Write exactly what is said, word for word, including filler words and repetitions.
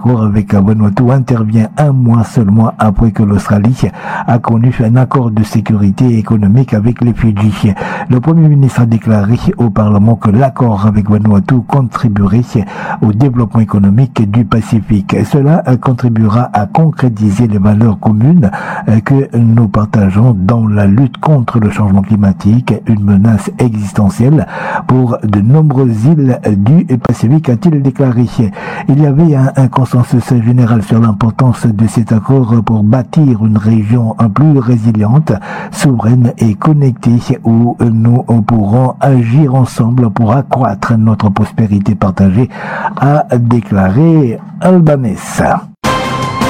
avec Vanuatu intervient un mois seulement après que l'Australie a connu un accord de sécurité économique avec les Fidji. Le Premier ministre a déclaré au Parlement que l'accord avec Vanuatu contribuerait au développement économique du Pacifique. Cela contribuera à concrétiser les valeurs communes que nous partageons dans la lutte contre le changement climatique, une menace existentielle pour de nombreuses îles du Pacifique, a-t-il déclaré. Il y avait un, un consensus général sur l'importance de cet accord pour bâtir une région plus résiliente, souveraine et connectée où nous pourrons agir ensemble pour accroître notre prospérité partagée, a déclaré Albanese.